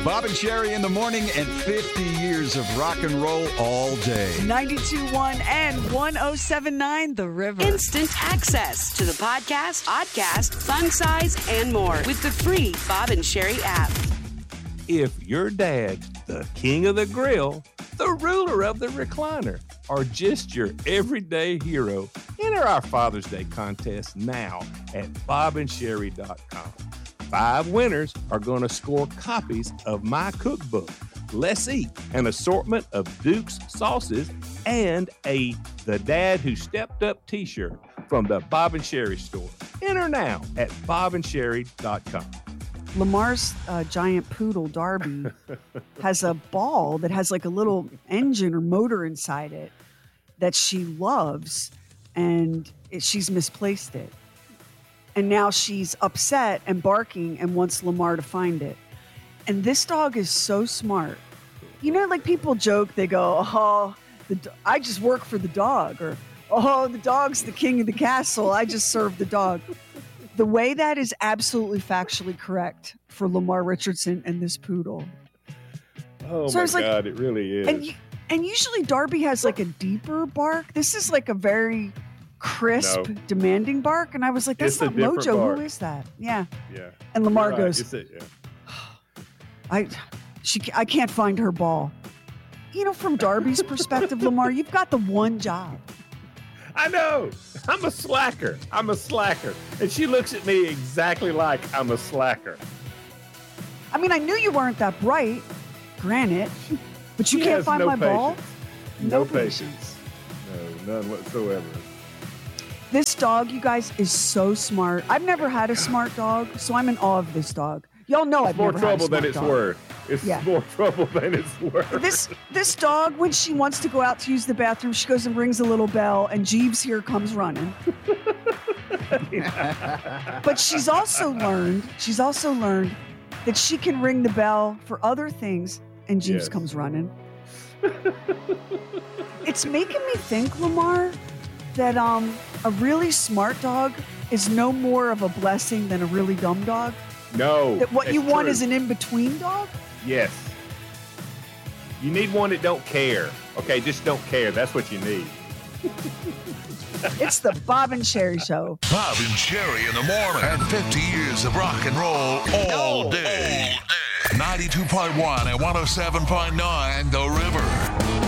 Bob and Sherry in the morning and 50 years of rock and roll all day. 92.1 and 107.9 The River. Instant access to the podcast, podcast, fun size, and more with the free Bob and Sherry app. If your dad, the king of the grill, the ruler of the recliner, or just your everyday hero, enter our Father's Day contest now at bobandsherry.com. 5 winners are going to score copies of my cookbook, Let's Eat, an assortment of Duke's sauces, and a The Dad Who Stepped Up t-shirt from the Bob and Sherry store. Enter now at bobandsherry.com. Lamar's giant poodle, Darby, has a ball that has like a little engine or motor inside it that she loves, and she's misplaced it. And now she's upset and barking and wants Lamar to find it. And this dog is so smart. You know, like people joke, they go, oh, I just work for the dog. Or, oh, the dog's the king of the castle. I just serve the dog. The way that is absolutely factually correct for Lamar Richardson and this poodle. Oh, so my God, it really is. And usually Darby has like a deeper bark. This is like a very crisp, demanding bark. And I was like, that's not Mojo. Bark. Who is that? Yeah. Yeah. And Lamar goes, I can't find her ball. You know, from Darby's perspective, Lamar, you've got the one job. I know. I'm a slacker. And she looks at me exactly like I'm a slacker. I mean, I knew you weren't that bright, granted, but you can't find my ball? No patience. No, none whatsoever. This dog, you guys, is so smart. I've never had a smart dog, so I'm in awe of this dog. Y'all know I've never had a smart dog. It's more trouble than it's worth. It's more trouble than it's worth. This dog, when she wants to go out to use the bathroom, she goes and rings a little bell, and Jeeves here comes running. But she's also learned that she can ring the bell for other things, and Jeeves comes running. It's making me think, Lamar, that a really smart dog is no more of a blessing than a really dumb dog. No. That what you want is an in-between dog? Yes. You need one that don't care. Okay, just don't care. That's what you need. It's the Bob and Sherry Show. Bob and Sherry in the morning. And 50 years of rock and roll all day. 92.1 and 107.9 The River.